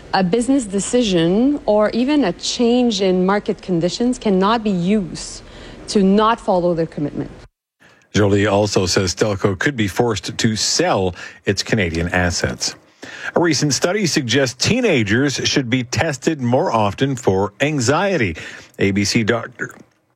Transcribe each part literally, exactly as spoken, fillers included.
A business decision or even a change in market conditions cannot be used to not follow their commitment. Joly also says Stelco could be forced to sell its Canadian assets. A recent study suggests teenagers should be tested more often for anxiety. A B C doctor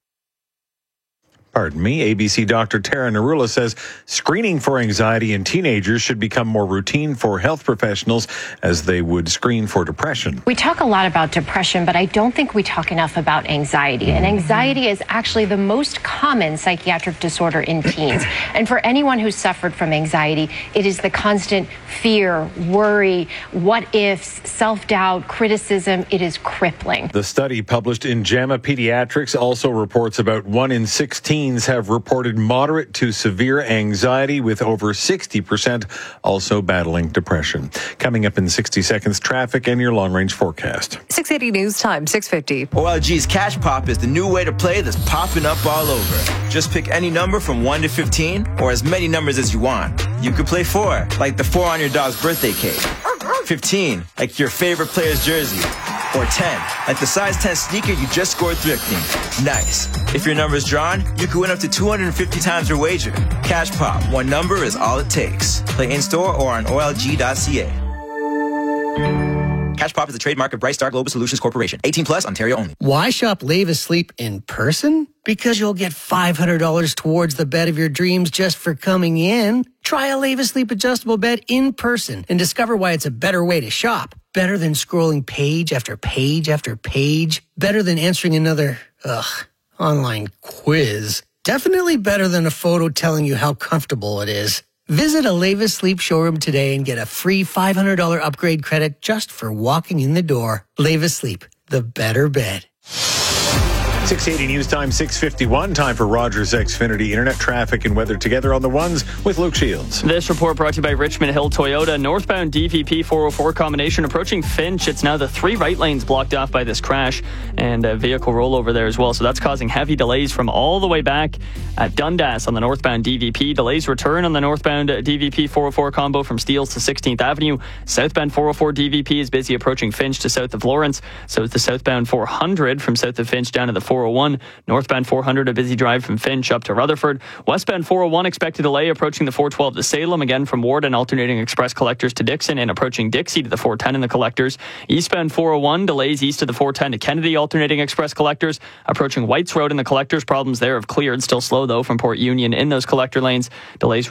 Pardon me, A B C Doctor Tara Narula says screening for anxiety in teenagers should become more routine for health professionals as they would screen for depression. We talk a lot about depression, but I don't think we talk enough about anxiety. And anxiety is actually the most common psychiatric disorder in teens. And for anyone who's suffered from anxiety, it is the constant fear, worry, what ifs, self-doubt, criticism. It is crippling. The study published in JAMA Pediatrics also reports about one in six teens have reported moderate to severe anxiety, with over sixty percent also battling depression. Coming up in sixty seconds, traffic and your long-range forecast. six eighty News Time, six fifty. O L G's Cash Pop is the new way to play that's popping up all over. Just pick any number from one to fifteen, or as many numbers as you want. You could play four, like the four on your dog's birthday cake. fifteen, like your favorite player's jersey. Or ten, like the size ten sneaker you just scored thrifting. Nice. If your number's drawn, you could win up to two hundred fifty times your wager. Cash Pop, one number is all it takes. Play in-store or on O L G dot C A. Cash Pop is a trademark of Bright Star Global Solutions Corporation. eighteen plus, Ontario only. Why shop Levis Sleep in person? Because you'll get five hundred dollars towards the bed of your dreams just for coming in. Try a Levis Sleep adjustable bed in person and discover why it's a better way to shop. Better than scrolling page after page after page. Better than answering another, ugh, online quiz. Definitely better than a photo telling you how comfortable it is. Visit a Levis Sleep showroom today and get a free five hundred dollars upgrade credit just for walking in the door. Levis Sleep, the better bed. six eighty News Time, six fifty-one. Time for Rogers Xfinity Internet traffic and weather together on the ones with Luke Shields. This report brought to you by Richmond Hill Toyota. Northbound D V P four oh four combination approaching Finch. It's now the three right lanes blocked off by this crash and a vehicle rollover there as well. So that's causing heavy delays from all the way back at Dundas on the northbound D V P. Delays return on the northbound D V P four oh four combo from Steeles to sixteenth Avenue. Southbound four oh four D V P is busy approaching Finch to south of Lawrence. So is the southbound four hundred from south of Finch down to the four oh one. Northbound four hundred, a busy drive from Finch up to Rutherford. Westbound four oh one, expected delay approaching the four twelve to Salem. Again from Warden, alternating express collectors to Dixon and approaching Dixie to the four ten in the collectors. Eastbound four oh one, delays east of the four ten to Kennedy, alternating express collectors. Approaching Whites Road in the collectors. Problems there have cleared. Still slow though from Port Union in those collector lanes. Delays